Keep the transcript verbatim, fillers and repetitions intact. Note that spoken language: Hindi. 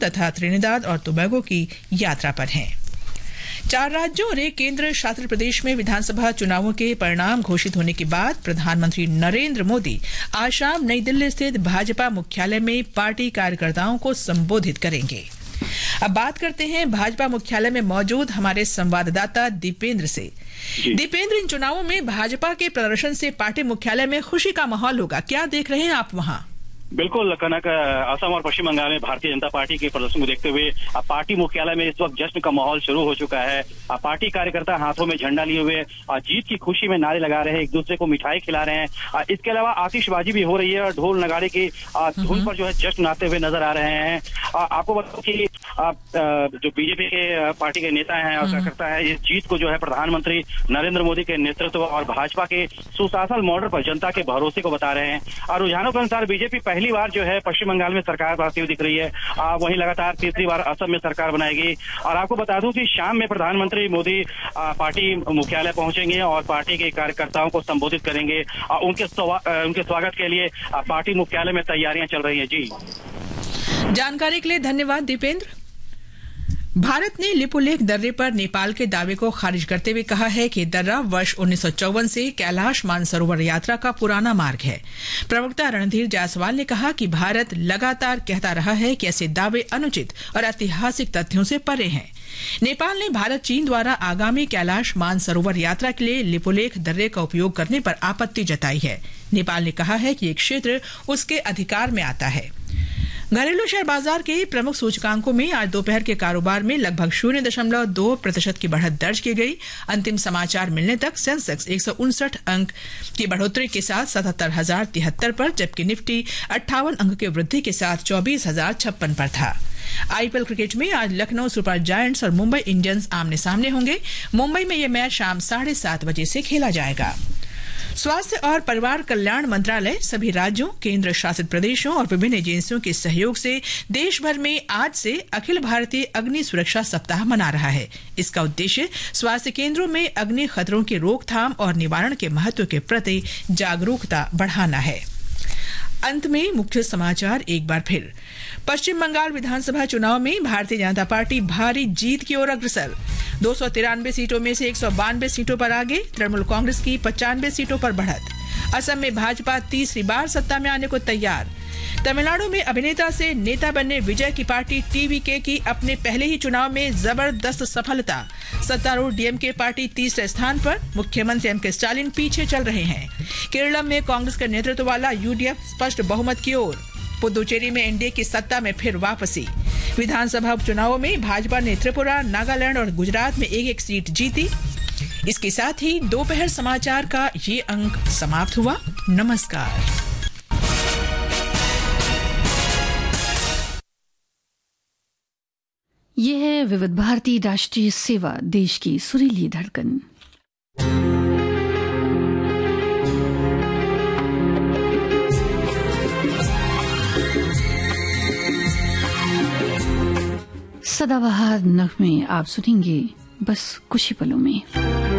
तथा त्रिनिदाद और टोबैगो की यात्रा पर हैं। चार राज्यों और एक केंद्र शासित प्रदेश में विधानसभा चुनावों के परिणाम घोषित होने के बाद प्रधानमंत्री नरेंद्र मोदी आज शाम नई दिल्ली स्थित भाजपा मुख्यालय में पार्टी कार्यकर्ताओं को संबोधित करेंगे। अब बात करते हैं भाजपा मुख्यालय में मौजूद हमारे संवाददाता दीपेंद्र से। दीपेंद्र, इन चुनावों में भाजपा के प्रदर्शन से पार्टी मुख्यालय में खुशी का माहौल होगा, क्या देख रहे हैं आप वहां? बिल्कुल कनक, असम और पश्चिम बंगाल में भारतीय जनता पार्टी के प्रदर्शन को देखते हुए पार्टी मुख्यालय में इस वक्त जश्न का माहौल शुरू हो चुका है। पार्टी कार्यकर्ता हाथों में झंडा लिए हुए जीत की खुशी में नारे लगा रहे हैं, एक दूसरे को मिठाई खिला रहे हैं। इसके अलावा आतिशबाजी भी हो रही है और ढोल नगाड़े की धुन पर जो है जश्न आते हुए नजर आ रहे हैं। आपको बताओ कि जो बीजेपी के पार्टी के नेता हैं और कार्यकर्ता है, इस जीत को जो है प्रधानमंत्री नरेंद्र मोदी के नेतृत्व और भाजपा के सुशासन मॉडल पर जनता के भरोसे को बता रहे हैं। और रुझानों के अनुसार बीजेपी पहली बार जो है पश्चिम बंगाल में सरकार बनाती हुई दिख रही है, आ, वहीं लगातार तीसरी बार असम में सरकार बनाएगी। और आपको बता दूं कि शाम में प्रधानमंत्री मोदी आ, पार्टी मुख्यालय पहुंचेंगे और पार्टी के कार्यकर्ताओं को संबोधित करेंगे। आ, उनके उनके स्वागत के लिए आ, पार्टी मुख्यालय में तैयारियां चल रही हैं। जी, जानकारी के लिए धन्यवाद दीपेंद्र। भारत ने लिपुलेख दर्रे पर नेपाल के दावे को खारिज करते हुए कहा है कि दर्रा वर्ष उन्नीस सौ चौवन से कैलाश मानसरोवर यात्रा का पुराना मार्ग है। प्रवक्ता रणधीर जायसवाल ने कहा कि भारत लगातार कहता रहा है कि ऐसे दावे अनुचित और ऐतिहासिक तथ्यों से परे हैं। नेपाल ने भारत चीन द्वारा आगामी कैलाश मानसरोवर यात्रा के लिए लिपुलेख दर्रे का उपयोग करने पर आपत्ति जताई है। नेपाल ने कहा है कि ये क्षेत्र उसके अधिकार में आता है। घरेलू शेयर बाजार के प्रमुख सूचकांकों में आज दोपहर के कारोबार में लगभग शून्य दशमलव दो प्रतिशत की बढ़त दर्ज की गई। अंतिम समाचार मिलने तक सेंसेक्स एक सौ उनसठ अंक की बढ़ोतरी के साथ सतहत्तर हजार तिहत्तर पर, जबकि निफ्टी अट्ठावन अंक की वृद्धि के साथ चौबीस हजार छप्पन पर था। आईपीएल क्रिकेट में आज लखनऊ सुपर जायंट्स और मुंबई इंडियंस आमने सामने होंगे। मुंबई में यह मैच शाम साढ़े सात बजे से खेला जाएगा। स्वास्थ्य और परिवार कल्याण मंत्रालय सभी राज्यों, केंद्र शासित प्रदेशों और विभिन्न एजेंसियों के सहयोग से देश भर में आज से अखिल भारतीय अग्नि सुरक्षा सप्ताह मना रहा है। इसका उद्देश्य स्वास्थ्य केंद्रों में अग्नि खतरों की रोकथाम और निवारण के महत्व के प्रति जागरूकता बढ़ाना है। अंत में मुख्य समाचार एक बार फिर। पश्चिम बंगाल विधानसभा चुनाव में भारतीय जनता पार्टी भारी जीत की ओर अग्रसर। दो सौ तिरानवे सीटों में से एक सौ बानवे सीटों पर आगे, तृणमूल कांग्रेस की पचानवे सीटों पर बढ़त। असम में भाजपा तीसरी बार सत्ता में आने को तैयार। तमिलनाडु में अभिनेता से नेता बनने विजय की पार्टी टीवीके की अपने पहले ही चुनाव में जबरदस्त सफलता। सत्तारूढ़ डीएमके पार्टी तीसरे स्थान पर, मुख्यमंत्री एम के स्टालिन पीछे चल रहे हैं। केरल में कांग्रेस के नेतृत्व वाला यूडीएफ स्पष्ट बहुमत की ओर। पुदुचेरी में एनडीए की सत्ता में फिर वापसी। विधानसभा उपचुनावों में भाजपा ने त्रिपुरा, नागालैंड और गुजरात में एक एक सीट जीती। इसके साथ ही दोपहर समाचार का ये अंक समाप्त हुआ। नमस्कार। ये है विविध भारती राष्ट्रीय सेवा, देश की सुरीली धड़कन। सदाबहार नगमे आप सुनेंगे बस कुछ ही पलों में।